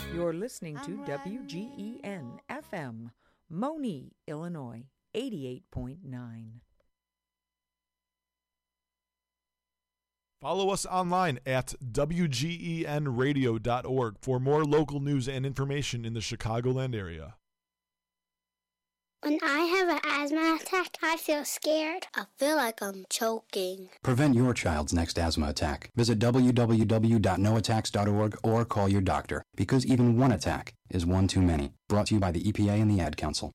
You're listening to WGEN FM, Moni, Illinois, 88.9. Follow us online at WGENradio.org for more local news and information in the Chicagoland area. When I have an asthma attack, I feel scared. I feel like I'm choking. Prevent your child's next asthma attack. Visit www.noattacks.org or call your doctor, because even one attack is one too many. Brought to you by the EPA and the Ad Council.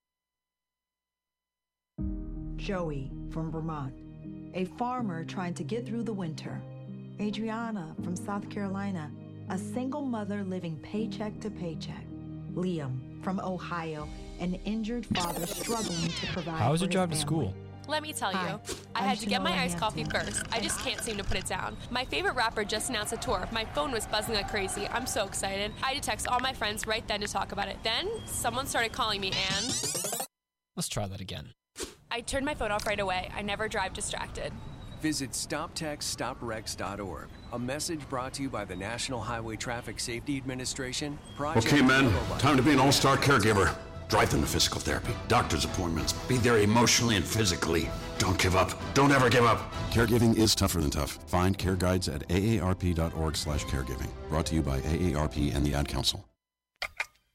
Joey from Vermont, a farmer trying to get through the winter. Adriana from South Carolina, a single mother living paycheck to paycheck. Liam from Ohio, an injured father struggling to provide. How was your drive to school? Let me tell you, I had to get my iced coffee first. I just can't seem to put it down. My favorite rapper just announced a tour. My phone was buzzing like crazy. I'm so excited. I had to text all my friends right then to talk about it. Then, someone started calling me and... Let's try that again. I turned my phone off right away. I never drive distracted. Visit StopTextStopWrecks.org. A message brought to you by the National Highway Traffic Safety Administration. Okay, men, time to be an all-star caregiver. Drive them to physical therapy, doctor's appointments. Be there emotionally and physically. Don't give up. Don't ever give up. Caregiving is tougher than tough. Find care guides at aarp.org/caregiving. Brought to you by AARP and the Ad Council.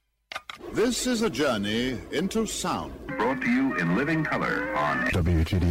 This is a journey into sound. Brought to you in living color on WGD